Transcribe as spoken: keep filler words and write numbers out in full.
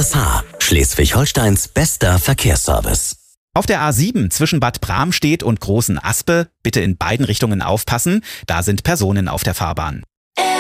H S H, Schleswig-Holsteins bester Verkehrsservice. Auf der A sieben zwischen Bad Bramstedt und Großen Aspe bitte in beiden Richtungen aufpassen, da sind Personen auf der Fahrbahn.